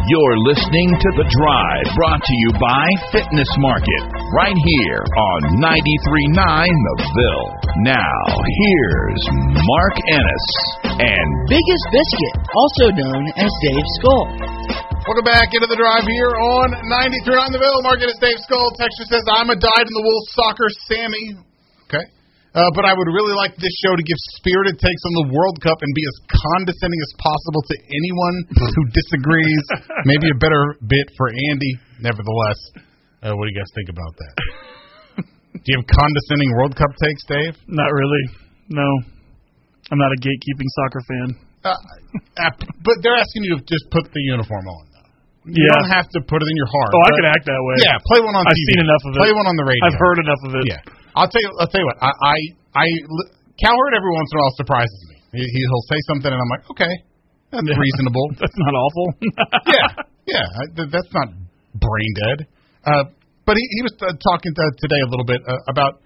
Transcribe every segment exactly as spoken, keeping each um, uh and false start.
You're listening to The Drive, brought to you by Fitness Market, right here on ninety-three point nine The Ville. Now, here's Mark Ennis and Biggest Biscuit, also known as Dave Skull. Welcome back into The Drive here on ninety-three point nine The Ville. Mark Ennis, Dave Skull. Texture says, I'm a dyed-in-the-wool soccer Sammy. Okay. Uh, but I would really like this show to give spirited takes on the World Cup and be as condescending as possible to anyone who disagrees. Maybe a better bit for Andy. Nevertheless, uh, what do you guys think about that? Do you have condescending World Cup takes, Dave? Not really. No. I'm not a gatekeeping soccer fan. Uh, but they're asking you to just put the uniform on. You yeah. don't have to put it in your heart. Oh, I could act that way. Yeah, play one on I've T V. I've seen enough of it. Play one on the radio. I've heard enough of it. Yeah. I'll tell you. I'll tell you what. I, I, I Cowherd every once in a while surprises me. He, he'll say something, and I'm like, okay, that's yeah. reasonable. That's not awful. yeah, yeah. I, that's not brain dead. Uh, but he, he was uh, talking to, today a little bit uh, about.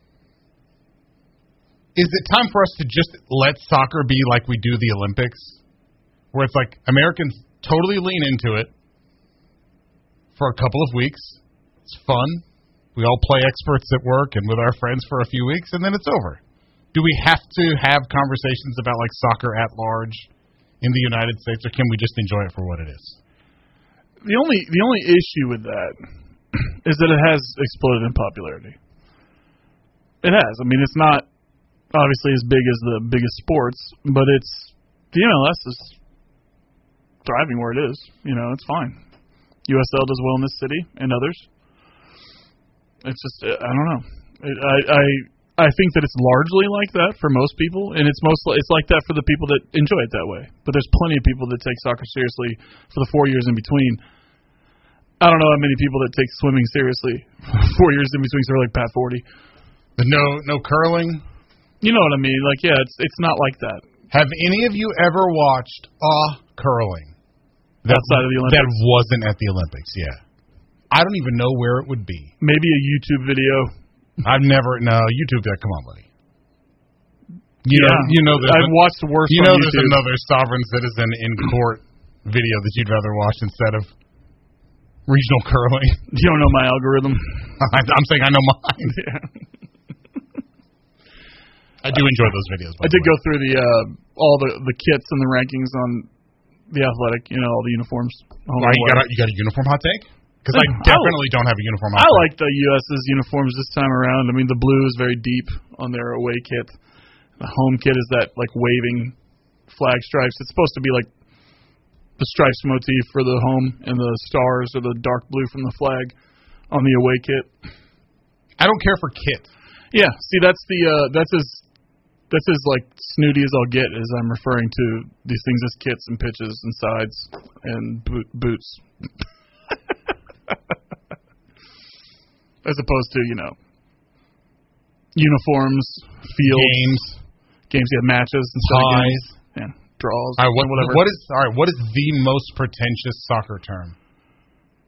Is it time for us to just let soccer be like we do the Olympics, where it's like Americans totally lean into it for a couple of weeks? It's fun. We all play experts at work and with our friends for a few weeks, and then it's over. Do we have to have conversations about, like, soccer at large in the United States, or can we just enjoy it for what it is? The only the only issue with that is that it has exploded in popularity. It has. I mean, it's not obviously as big as the biggest sports, but it's the M L S is thriving where it is. You know, it's fine. U S L does well in this city and others. It's just, I don't know. It, I, I I think that it's largely like that for most people, and it's mostly it's like that for the people that enjoy it that way. But there's plenty of people that take soccer seriously for the four years in between. I don't know how many people that take swimming seriously four years in between, so they're like Pat forty. No, no curling. You know what I mean? Like, yeah, it's it's not like that. Have any of you ever watched uh curling that, outside of the Olympics? That wasn't at the Olympics, yeah. I don't even know where it would be. Maybe a YouTube video. I've never, no, YouTube, come on, buddy. You yeah, know, you know I've a, watched worse You on know YouTube. There's another sovereign citizen in court video that you'd rather watch instead of regional curling. You don't know my algorithm. I'm saying I know mine. Yeah. I do enjoy those videos. I did go through the uh, all the, the kits and the rankings on The Athletic, you know, all the uniforms. Why, you, got a, you got a uniform hot take? Because I definitely I, don't have a uniform hot I take. like the U S's uniforms this time around. I mean, the blue is very deep on their away kit. The home kit is that, like, waving flag stripes. It's supposed to be, like, the stripes motif for the home and the stars or the dark blue from the flag on the away kit. I don't care for kit. Yeah, see, that's the uh, that's as that's as like snooty as I'll get as I'm referring to these things as kits and pitches and sides and boot, boots, as opposed to you know uniforms, fields, games, games, yeah, matches, and ties, yeah, draws, all right, what, whatever. What is all right? What is the most pretentious soccer term?